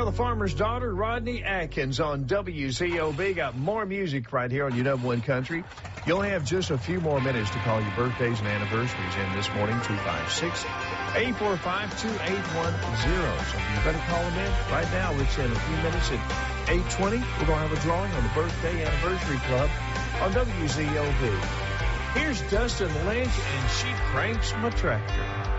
Well, the farmer's daughter, Rodney Atkins on WZOB. Got more music right here on your number one country. You'll have just a few more minutes to call your birthdays and anniversaries in this morning, 256-845-2810. So you better call them in right now. It's in a few minutes at 8:20. We're going to have a drawing on the Birthday Anniversary Club on WZOB. Here's Dustin Lynch, and She Cranks My Tractor.